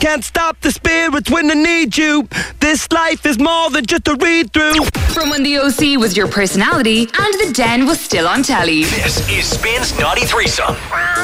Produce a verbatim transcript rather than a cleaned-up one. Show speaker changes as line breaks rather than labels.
can't stop the spirits when I need you. This life is more than just a read-through.
From when the O C was your personality and the Den was still on telly.
This is Spins Naughty Threesome.